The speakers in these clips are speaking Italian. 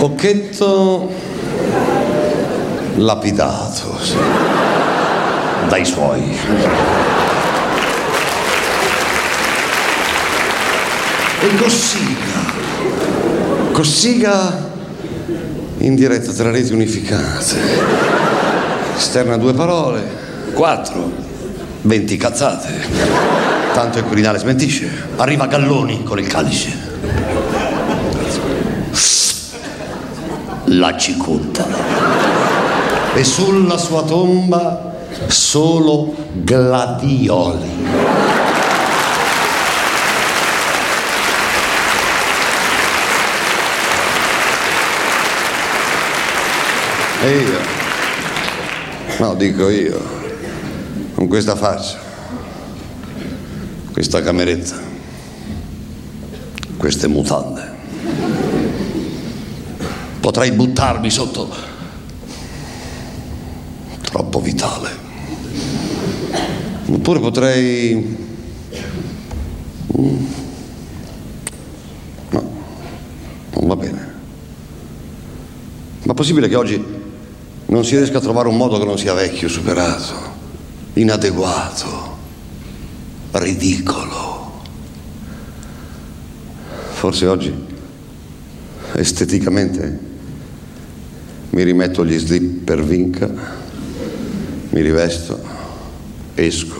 Pocchetto lapidato, sì, dai suoi. E Cossiga in diretta tra reti unificate. Esterna 2 parole, 4, 20 cazzate. Tanto il Quirinale smentisce. Arriva Galloni con il calice. La cicotta. E sulla sua tomba solo gladioli. E io, no, dico io, con questa faccia, questa cameretta, queste mutande, potrei buttarmi sotto. Troppo vitale. Oppure potrei... No, non va bene. Ma è possibile che oggi non si riesca a trovare un modo che non sia vecchio, superato, inadeguato, ridicolo? Forse oggi, esteticamente, mi rimetto gli slip per Vinca, mi rivesto, esco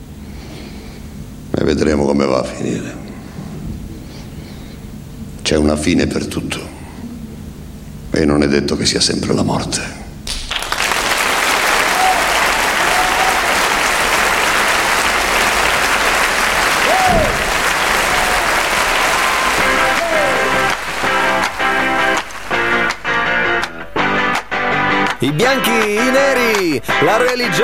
e vedremo come va a finire. C'è una fine per tutto e non è detto che sia sempre la morte. I bianchi, i neri, la religione